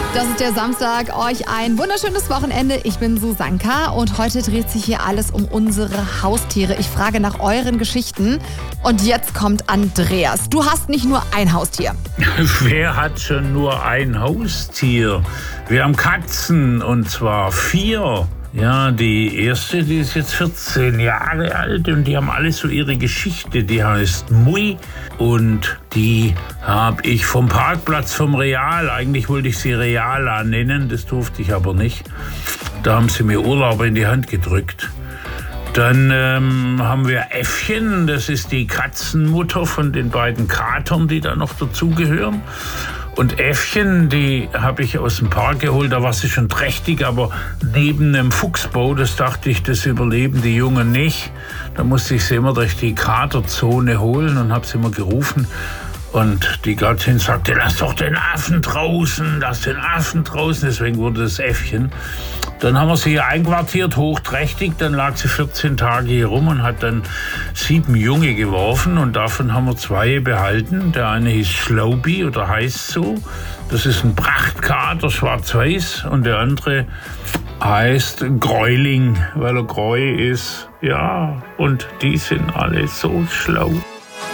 Das ist der Samstag. Euch ein wunderschönes Wochenende. Ich bin Susanka und heute dreht sich hier alles um unsere Haustiere. Ich frage nach euren Geschichten. Und jetzt kommt Andreas. Du hast nicht nur ein Haustier. Wer hat schon nur ein Haustier? Wir haben Katzen, und zwar 4. Ja, die erste, die ist jetzt 14 Jahre alt und die haben alle so ihre Geschichte. Die heißt Mui und die habe ich vom Parkplatz vom Real, eigentlich wollte ich sie Reala nennen, das durfte ich aber nicht. Da haben sie mir Urlauber in die Hand gedrückt. Dann haben wir Äffchen, das ist die Katzenmutter von den beiden Katern, die da noch dazugehören. Und Äffchen, die habe ich aus dem Park geholt, da war sie schon trächtig, aber neben einem Fuchsbau, das dachte ich, das überleben die Jungen nicht. Da musste ich sie immer durch die Katerzone holen und habe sie immer gerufen. Und die Gattin sagte, lass doch den Affen draußen, deswegen wurde das Äffchen. Dann haben wir sie hier einquartiert, hochträchtig, dann lag sie 14 Tage hier rum und hat dann 7 Junge geworfen und davon haben wir 2 behalten. Der eine hieß Schlaubi oder heißt so, das ist ein Prachtkater, schwarz-weiß, und der andere heißt Gräuling, weil er greu ist. Ja, und die sind alle so schlau.